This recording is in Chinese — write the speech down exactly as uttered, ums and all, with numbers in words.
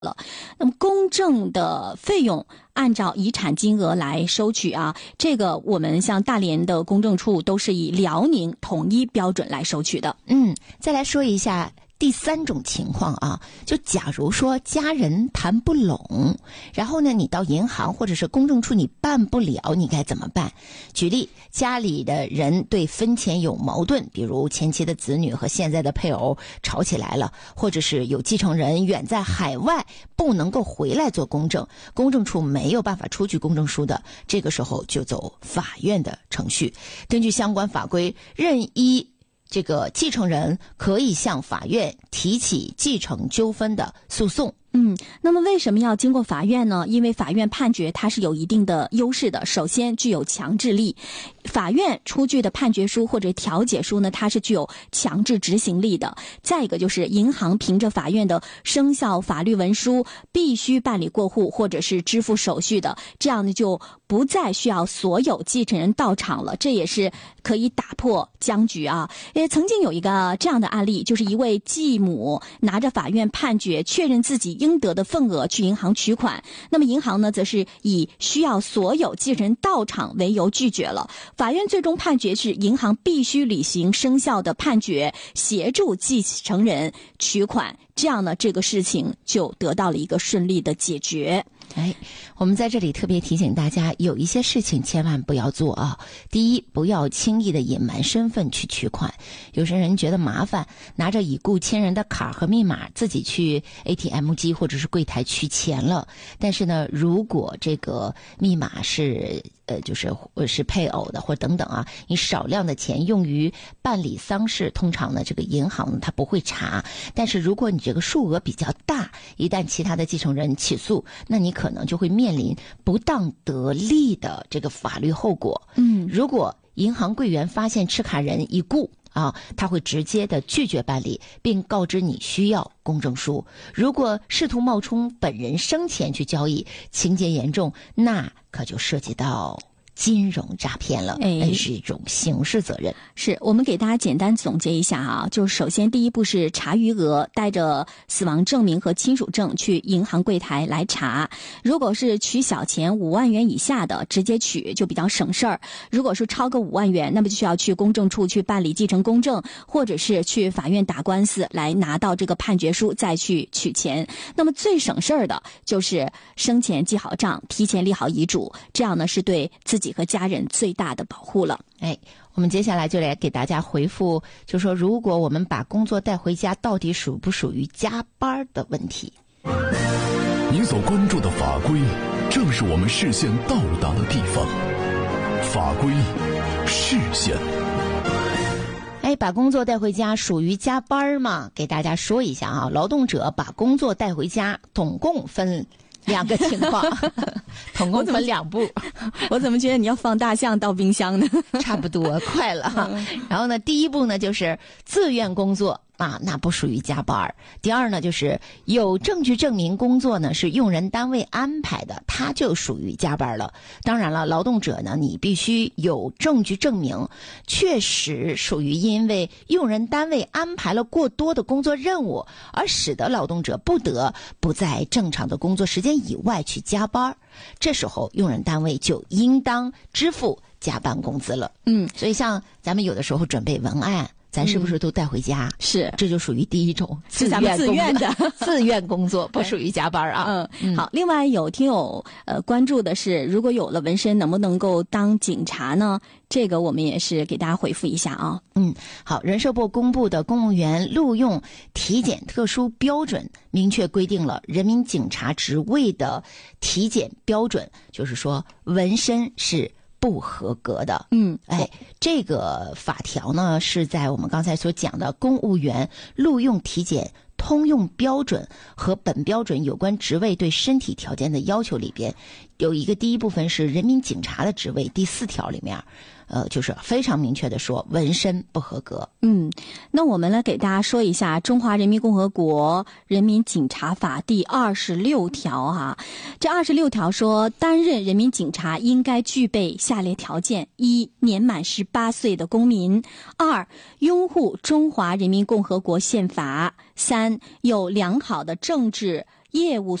了。那么公证的费用按照遗产金额来收取啊，这个我们像大连的公证处都是以辽宁统一标准来收取的。 嗯，再来说一下第三种情况啊，就假如说家人谈不拢，然后呢，你到银行或者是公证处你办不了，你该怎么办？举例，家里的人对分钱有矛盾，比如前妻的子女和现在的配偶吵起来了，或者是有继承人远在海外不能够回来做公证，公证处没有办法出具公证书的，这个时候就走法院的程序。根据相关法规，任意这个继承人可以向法院提起继承纠纷的诉讼。 嗯，那么为什么要经过法院呢？因为法院判决它是有一定的优势的。首先具有强制力，法院出具的判决书或者调解书呢，它是具有强制执行力的。再一个就是银行凭着法院的生效法律文书必须办理过户或者是支付手续的，这样呢就不再需要所有继承人到场了，这也是可以打破僵局啊。也曾经有一个这样的案例，就是一位继母拿着法院判决确认自己应得的份额去银行取款，那么银行呢则是以需要所有继承人到场为由拒绝了。法院最终判决是银行必须履行生效的判决，协助继承人取款，这样呢这个事情就得到了一个顺利的解决。 哎，我们在这里特别提醒大家，有一些事情千万不要做啊。第一，不要轻易的隐瞒身份去取款。有些人觉得麻烦，拿着已故亲人的卡和密码自己去 A T M 机或者是柜台取钱了。但是呢，如果这个密码是呃就是是配偶的或等等啊，你少量的钱用于办理丧事，通常呢这个银行它不会查。但是如果你这个数额比较大，一旦其他的继承人起诉，那你可能就会面临不当得利的这个法律后果。 嗯， 如果银行柜员发现持卡人已故啊，他会直接的拒绝办理，并告知你需要公证书。如果试图冒充本人生前去交易，情节严重，那可就涉及到金融诈骗了，那是一种刑事责任。 是，我们给大家简单总结一下啊，就是首先第一步是查余额，带着死亡证明和亲属证去银行柜台来查。如果是取小钱五万元以下的，直接取就比较省事儿。如果是超过五万元，那么就需要去公证处去办理继承公证，或者是去法院打官司来拿到这个判决书再去取钱。那么最省事儿的就是生前记好账，提前立好遗嘱，这样呢是对自己和家人最大的保护了。 哎，我们接下来就来给大家回复，就说如果我们把工作带回家，到底属不属于加班的问题。 您所关注的法规，正是我们视线到达的地方。法规视线。 哎，把工作带回家属于加班吗？给大家说一下啊，劳动者把工作带回家，总共分两个情况，总共分两步。 我怎么觉得你要放大象到冰箱呢？ 差不多，快了。然后呢，第一步呢就是自愿工作啊，那不属于加班。第二呢，就是有证据证明工作呢是用人单位安排的，它就属于加班了。当然了，劳动者呢，你必须有证据证明确实属于因为用人单位安排了过多的工作任务，而使得劳动者不得不在正常的工作时间以外去加班。这时候用人单位就应当支付加班工资了。 嗯， 所以像咱们有的时候准备文案，咱是不是都带回家？ 嗯、是， 这就属于第一种自愿自愿的自愿工作，不属于加班啊。 嗯，嗯好。另外有听友呃关注的是，如果有了纹身，能不能够当警察呢？这个我们也是给大家回复一下啊。 嗯，好。人社部公布的公务员录用体检特殊标准，明确规定了人民警察职位的体检标准，就是说纹身是不合格的。 嗯， 哎，这个法条呢是在我们刚才所讲的公务员录用体检通用标准和本标准有关职位对身体条件的要求里边，有一个第一部分是人民警察的职位，第四条里面呃，就是非常明确的说纹身不合格。 嗯，那我们来给大家说一下《中华人民共和国人民警察法》第二十六条哈。这二十六条说，担任人民警察应该具备下列条件：一、年满十八岁的公民；二、拥护中华人民共和国宪法；三、有良好的政治业务